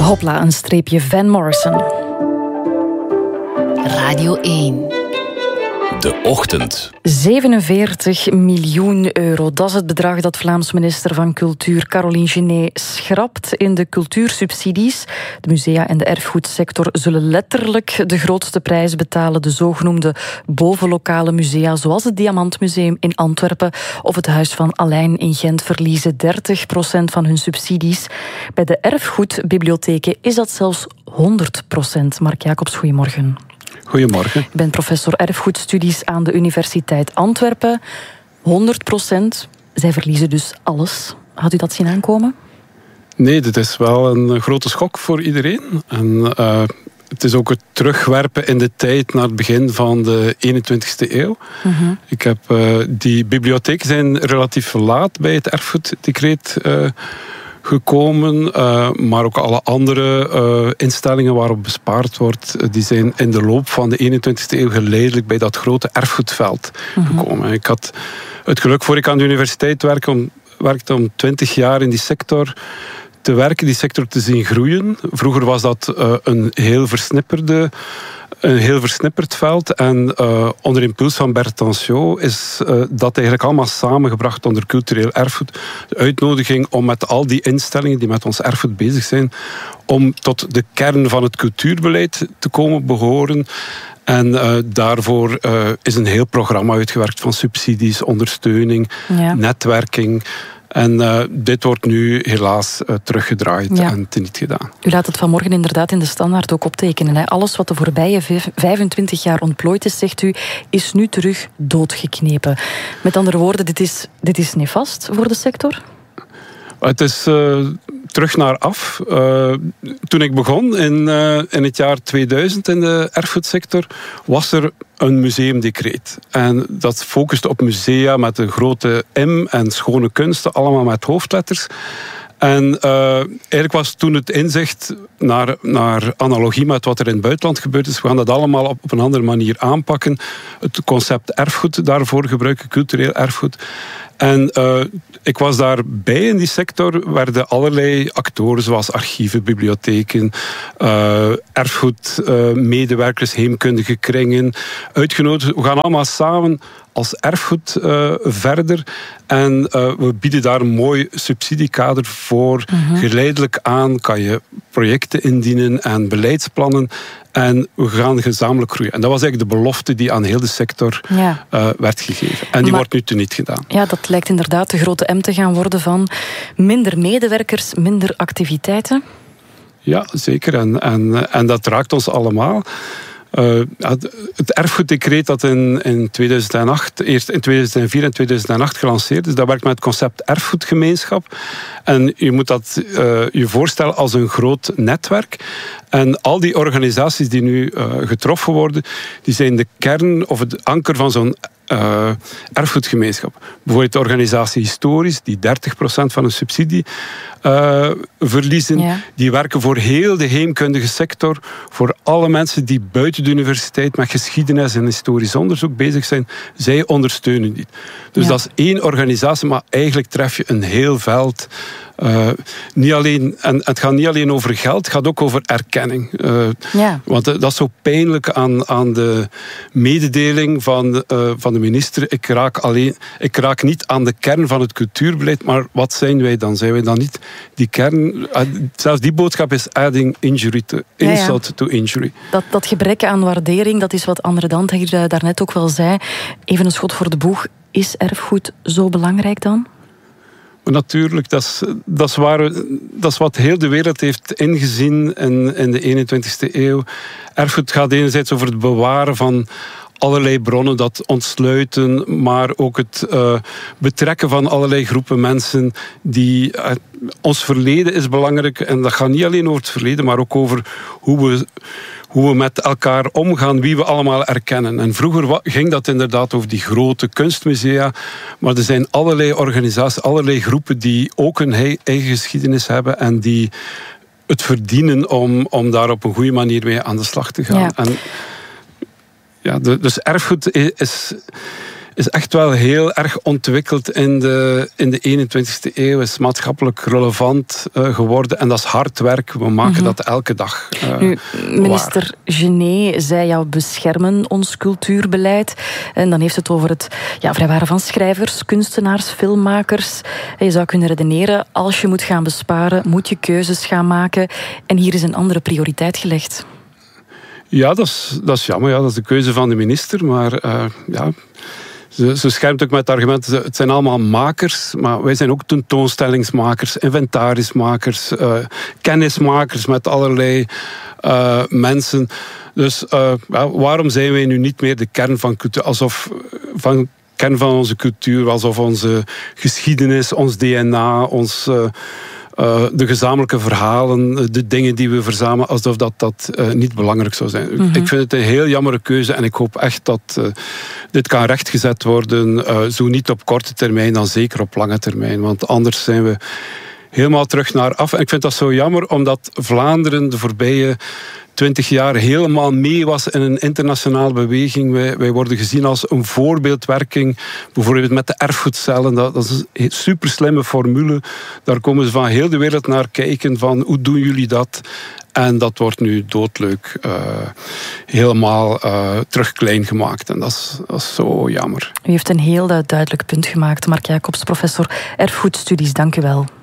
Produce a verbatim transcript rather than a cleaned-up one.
Hopla, een streepje Van Morrison. Radio één. De Ochtend. zevenenveertig miljoen euro. Dat is het bedrag dat Vlaams minister van Cultuur Caroline Genet schrapt in de cultuursubsidies. De musea en de erfgoedsector zullen letterlijk de grootste prijs betalen. De zogenoemde bovenlokale musea, zoals het Diamantmuseum in Antwerpen of het Huis van Alein in Gent, verliezen dertig procent van hun subsidies. Bij de erfgoedbibliotheken is dat zelfs honderd procent. Mark Jacobs, goedemorgen. Goedemorgen. Ik ben professor erfgoedstudies aan de Universiteit Antwerpen. honderd procent. Zij verliezen dus alles. Had u dat zien aankomen? Nee, dit is wel een grote schok voor iedereen. En uh, het is ook het terugwerpen in de tijd naar het begin van de eenentwintigste eeuw. Mm-hmm. Ik heb, uh, die bibliotheken zijn relatief laat bij het erfgoeddecreet uh, gekomen, uh, maar ook alle andere uh, instellingen waarop bespaard wordt, uh, die zijn in de loop van de eenentwintigste eeuw geleidelijk bij dat grote erfgoedveld mm-hmm. gekomen. Ik had het geluk, voor ik aan de universiteit werkte, om, werkte om twintig jaar in die sector te werken, die sector te zien groeien. Vroeger was dat uh, een heel versnipperde Een heel versnipperd veld. En uh, onder impuls van Bert Tansjou is uh, dat eigenlijk allemaal samengebracht onder cultureel erfgoed. De uitnodiging om met al die instellingen die met ons erfgoed bezig zijn, om tot de kern van het cultuurbeleid te komen behoren. En uh, daarvoor uh, is een heel programma uitgewerkt van subsidies, ondersteuning, ja. netwerking. En uh, dit wordt nu helaas uh, teruggedraaid ja. en teniet gedaan. U laat het vanmorgen inderdaad in de Standaard ook optekenen. Hè? Alles wat de voorbije vijfentwintig jaar ontplooid is, zegt u, is nu terug doodgeknepen. Met andere woorden, dit is, dit is nefast voor de sector? Het is uh, terug naar af. Uh, toen ik begon in, uh, in het jaar tweeduizend in de erfgoedsector, was er een museumdecreet. En dat focuste op musea met een grote M en schone kunsten, allemaal met hoofdletters. En uh, eigenlijk was toen het inzicht, naar, naar analogie met wat er in het buitenland gebeurd is, we gaan dat allemaal op, op een andere manier aanpakken. Het concept erfgoed daarvoor gebruiken, cultureel erfgoed. En uh, ik was daarbij in die sector, werden allerlei actoren zoals archieven, bibliotheken, uh, erfgoedmedewerkers, uh, heemkundige kringen uitgenodigd. We gaan allemaal samen als erfgoed uh, verder. En uh, we bieden daar een mooi subsidiekader voor. Mm-hmm. Geleidelijk aan kan je projecten indienen en beleidsplannen. En we gaan gezamenlijk groeien. En dat was eigenlijk de belofte die aan heel de sector ja. uh, werd gegeven. En die maar, wordt nu teniet gedaan. Ja, dat lijkt inderdaad de grote M te gaan worden van minder medewerkers, minder activiteiten. Ja, zeker. En, en, en dat raakt ons allemaal. Uh, het erfgoeddecreet dat in, in tweeduizend acht, eerst in tweeduizend vier en tweeduizend acht gelanceerd is, dat werkt met het concept erfgoedgemeenschap. En je moet dat uh, je voorstellen als een groot netwerk. En al die organisaties die nu uh, getroffen worden, die zijn de kern of het anker van zo'n Uh, erfgoedgemeenschap. Bijvoorbeeld de organisatie Historisch, die dertig procent van hun subsidie uh, verliezen. Ja. Die werken voor heel de heemkundige sector, voor alle mensen die buiten de universiteit met geschiedenis en historisch onderzoek bezig zijn. Zij ondersteunen die. Dus ja. dat is één organisatie, maar eigenlijk tref je een heel veld. Uh, niet alleen, en het gaat niet alleen over geld, het gaat ook over erkenning. Uh, ja. Want uh, dat is zo pijnlijk aan, aan de mededeling van, uh, van de minister. Ik raak, alleen, ik raak niet aan de kern van het cultuurbeleid, maar wat zijn wij dan? Zijn wij dan niet die kern? Uh, zelfs die boodschap is adding injury to, insult ja, ja. to injury. Dat, dat gebrek aan waardering, dat is wat Anne Redant hier daarnet ook wel zei. Even een schot voor de boeg. Is erfgoed zo belangrijk dan? Natuurlijk, dat is, dat, is waar, dat is wat heel de wereld heeft ingezien in, in de eenentwintigste eeuw. Erfgoed gaat enerzijds over het bewaren van allerlei bronnen, dat ontsluiten, maar ook het uh, betrekken van allerlei groepen mensen. Die, uh, ons verleden is belangrijk en dat gaat niet alleen over het verleden, maar ook over hoe we... hoe we met elkaar omgaan, wie we allemaal erkennen. En vroeger ging dat inderdaad over die grote kunstmusea, maar er zijn allerlei organisaties, allerlei groepen die ook een eigen geschiedenis hebben en die het verdienen om, om daar op een goede manier mee aan de slag te gaan. Ja. En, ja, de, dus erfgoed is... is echt wel heel erg ontwikkeld in de, in de eenentwintigste eeuw. Is maatschappelijk relevant uh, geworden. En dat is hard werk. We maken mm-hmm. dat elke dag uh, nu, minister Genet zei jou beschermen ons cultuurbeleid. En dan heeft het over het ja, vrijwaren van schrijvers, kunstenaars, filmmakers. En je zou kunnen redeneren, als je moet gaan besparen, moet je keuzes gaan maken. En hier is een andere prioriteit gelegd. Ja, dat is, dat is jammer. Ja, dat is de keuze van de minister. Maar uh, ja, ze, ze schermt ook met het argument, het zijn allemaal makers, maar wij zijn ook tentoonstellingsmakers, inventarismakers, uh, kennismakers met allerlei uh, mensen. Dus uh, ja, waarom zijn wij nu niet meer de kern van cultuur? Alsof van kern van onze cultuur, alsof onze geschiedenis, ons D N A, ons... Uh, Uh, de gezamenlijke verhalen, de dingen die we verzamelen, alsof dat, dat uh, niet belangrijk zou zijn. Mm-hmm. Ik vind het een heel jammere keuze en ik hoop echt dat uh, dit kan rechtgezet worden. Uh, zo niet op korte termijn, dan zeker op lange termijn. Want anders zijn we helemaal terug naar af. En ik vind dat zo jammer, omdat Vlaanderen de voorbije twintig jaar helemaal mee was in een internationale beweging. Wij, wij worden gezien als een voorbeeldwerking. Bijvoorbeeld met de erfgoedcellen. Dat, dat is een super slimme formule. Daar komen ze van heel de wereld naar kijken. Van hoe doen jullie dat? En dat wordt nu doodleuk uh, helemaal uh, terug klein gemaakt. En dat is, dat is zo jammer. U heeft een heel duidelijk punt gemaakt. Mark Jacobs, professor erfgoedstudies. Dank u wel.